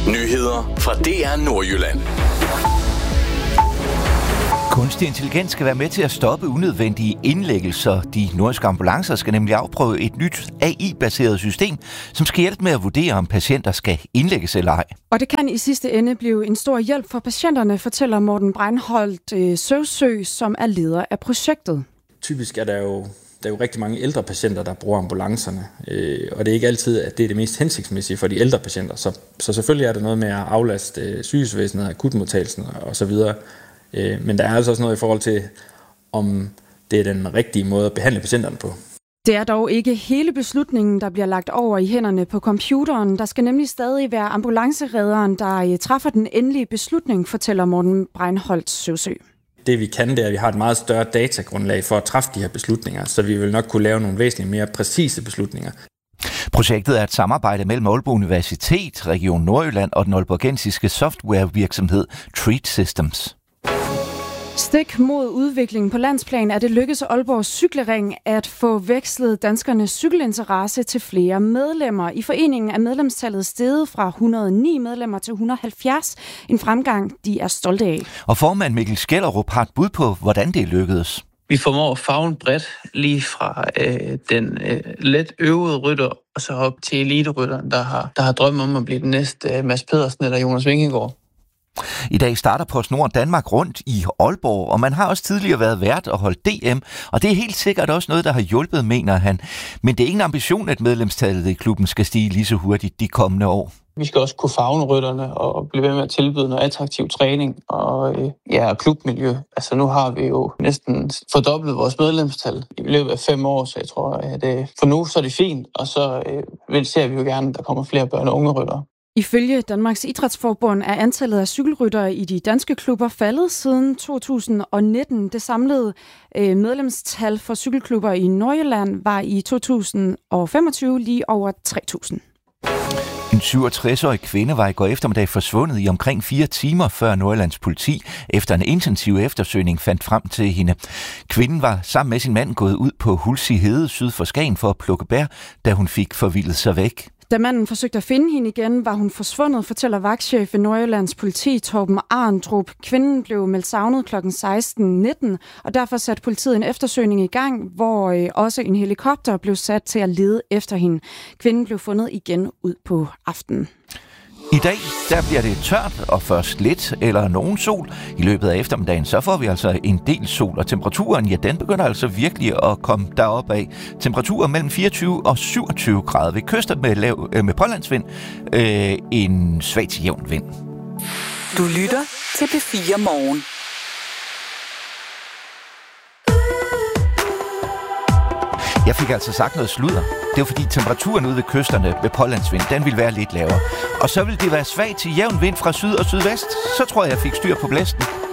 Nyheder fra DR Nordjylland. Kunstig intelligens skal være med til at stoppe unødvendige indlæggelser. De nordiske ambulancer skal nemlig afprøve et nyt AI-baseret system, som skal hjælpe med at vurdere, om patienter skal indlægges eller ej. Og det kan i sidste ende blive en stor hjælp for patienterne, fortæller Morten Breinholt Søvsø, som er leder af projektet. Typisk er der jo rigtig mange ældre patienter, der bruger ambulancerne, og det er ikke altid, at det er det mest hensigtsmæssige for de ældre patienter. Så selvfølgelig er der noget med at aflaste sygehusvæsenet, akutmodtagelsen osv., men der er altså også noget i forhold til, om det er den rigtige måde at behandle patienterne på. Det er dog ikke hele beslutningen, der bliver lagt over i hænderne på computeren. Der skal nemlig stadig være ambulanceredderen, der træffer den endelige beslutning, fortæller Morten Breinholt Søvsø. Det vi kan, det er, at vi har et meget større datagrundlag for at træffe de her beslutninger, så vi vil nok kunne lave nogle væsentligt mere præcise beslutninger. Projektet er et samarbejde mellem Aalborg Universitet, Region Nordjylland og den aalborgensiske softwarevirksomhed Treat Systems. Stik mod udviklingen på landsplan er det lykkedes Aalborgs Cykelring at få vekslet danskernes cykelinteresse til flere medlemmer. I foreningen er medlemstallet steget fra 109 medlemmer til 170. En fremgang, de er stolte af. Og formand Mikkel Skellerup har et bud på, hvordan det lykkedes. Vi formår at favne bredt lige fra den let øvede rytter og så op til eliterytteren, der har drømme om at blive den næste Mads Pedersen eller Jonas Vingegaard. I dag starter PostNord Danmark rundt i Aalborg, og man har også tidligere været vært og holdt DM, og det er helt sikkert også noget, der har hjulpet, mener han. Men det er ingen ambition, at medlemstallet i klubben skal stige lige så hurtigt de kommende år. Vi skal også kunne favne rytterne og blive ved med at tilbyde noget attraktiv træning og klubmiljø. Altså nu har vi jo næsten fordoblet vores medlemstal i løbet af 5 år, så jeg tror, at for nu så er det fint, og så ser vi jo gerne, at der kommer flere børn og unge ryttere. Ifølge Danmarks Idrætsforbund er antallet af cykelryttere i de danske klubber faldet siden 2019. Det samlede medlemstal for cykelklubber i Nordjylland var i 2025 lige over 3.000. En 67-årig kvinde var i går eftermiddag forsvundet i omkring 4 timer, før Nordjyllands politi efter en intensiv eftersøgning fandt frem til hende. Kvinden var sammen med sin mand gået ud på Hulsi Hede syd for Skagen for at plukke bær, da hun fik forvildet sig væk. Da manden forsøgte at finde hende igen, var hun forsvundet, fortæller vagtchef ved Nordjyllands politi, Torben Arndrup. Kvinden blev meldt savnet kl. 16.19, og derfor satte politiet en eftersøgning i gang, hvor også en helikopter blev sat til at lede efter hende. Kvinden blev fundet igen ud på aftenen. I dag der bliver det tørt og først lidt eller nogen sol. I løbet af eftermiddagen så får vi altså en del sol, og temperaturen ja, den begynder altså virkelig at komme derop af. Temperaturer mellem 24 og 27 grader ved kyster med pålandsvind. En svag til jævn vind. Du lytter til P4 Morgen. Jeg fik altså sagt noget sludder. Det var fordi temperaturen ude ved kysterne ved pålandsvind, den ville være lidt lavere. Og så ville det være svag til jævn vind fra syd og sydvest. Så tror jeg fik styr på blæsten.